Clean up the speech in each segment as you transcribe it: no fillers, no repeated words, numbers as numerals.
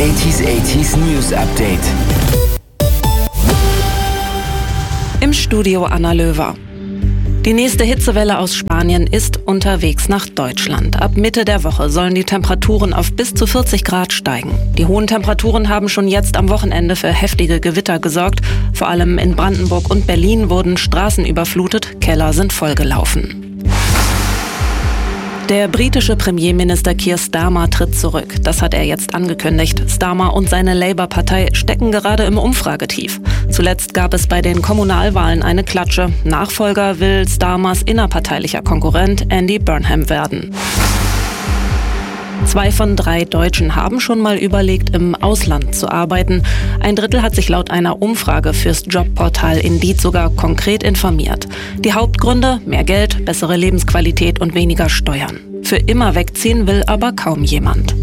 80s News Update. Im Studio Anna Löwer. Die nächste Hitzewelle aus Spanien ist unterwegs nach Deutschland. Ab Mitte der Woche sollen die Temperaturen auf bis zu 40 Grad steigen. Die hohen Temperaturen haben schon jetzt am Wochenende für heftige Gewitter gesorgt. Vor allem in Brandenburg und Berlin wurden Straßen überflutet, Keller sind vollgelaufen. Der britische Premierminister Keir Starmer tritt zurück. Das hat er jetzt angekündigt. Starmer und seine Labour-Partei stecken gerade im Umfragetief. Zuletzt gab es bei den Kommunalwahlen eine Klatsche. Nachfolger will Starmers innerparteilicher Konkurrent Andy Burnham werden. 2 von 3 Deutschen haben schon mal überlegt, im Ausland zu arbeiten. 1/3 hat sich laut einer Umfrage fürs Jobportal Indeed sogar konkret informiert. Die Hauptgründe: mehr Geld, bessere Lebensqualität und weniger Steuern. Für immer wegziehen will aber kaum jemand.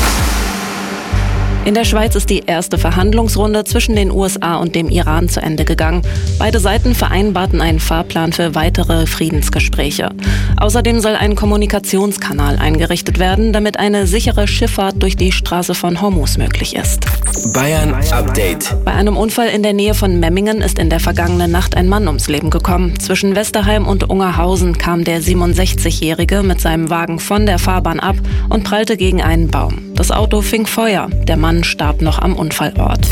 In der Schweiz ist die erste Verhandlungsrunde zwischen den USA und dem Iran zu Ende gegangen. Beide Seiten vereinbarten einen Fahrplan für weitere Friedensgespräche. Außerdem soll ein Kommunikationskanal eingerichtet werden, damit eine sichere Schifffahrt durch die Straße von Hormuz möglich ist. Bayern Update. Bei einem Unfall in der Nähe von Memmingen ist in der vergangenen Nacht ein Mann ums Leben gekommen. Zwischen Westerheim und Ungerhausen kam der 67-Jährige mit seinem Wagen von der Fahrbahn ab und prallte gegen einen Baum. Das Auto fing Feuer. Der Mann starb noch am Unfallort.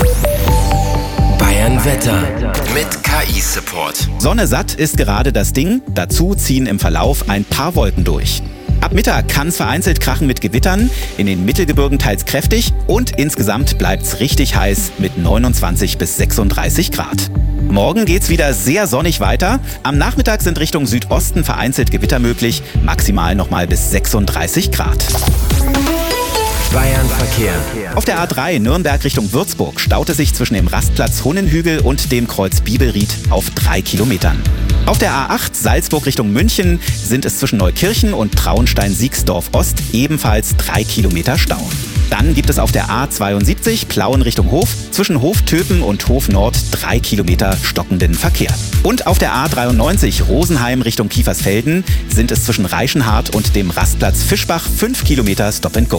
Bayern Wetter mit KI-Support. Sonne satt ist gerade das Ding. Dazu ziehen im Verlauf ein paar Wolken durch. Ab Mittag kann es vereinzelt krachen mit Gewittern, in den Mittelgebirgen teils kräftig und insgesamt bleibt's richtig heiß mit 29 bis 36 Grad. Morgen geht's wieder sehr sonnig weiter. Am Nachmittag sind Richtung Südosten vereinzelt Gewitter möglich, maximal nochmal bis 36 Grad. Bayern Verkehr. Auf der A3 Nürnberg Richtung Würzburg staut es sich zwischen dem Rastplatz Hunnenhügel und dem Kreuz Bibelried auf 3 Kilometern. Auf der A8 Salzburg Richtung München sind es zwischen Neukirchen und Traunstein-Siegsdorf Ost ebenfalls 3 Kilometer Stau. Dann gibt es auf der A72 Plauen Richtung Hof zwischen Hof-Töpen und Hof-Nord 3 Kilometer stockenden Verkehr. Und auf der A93 Rosenheim Richtung Kiefersfelden sind es zwischen Reichenhart und dem Rastplatz Fischbach 5 Kilometer Stop and Go.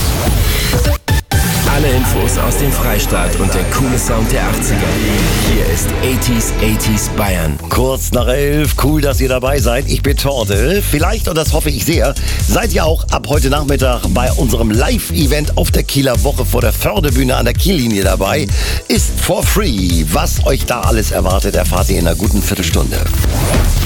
Alle Infos aus dem Freistaat und der coole Sound der 80er. Hier ist 80s Bayern. Kurz nach 11, cool, dass ihr dabei seid. Ich bin Torte. Vielleicht, und das hoffe ich sehr, seid ihr auch ab heute Nachmittag bei unserem Live-Event auf der Kieler Woche vor der Förderbühne an der Kiellinie dabei. Ist for free. Was euch da alles erwartet, erfahrt ihr in einer guten Viertelstunde.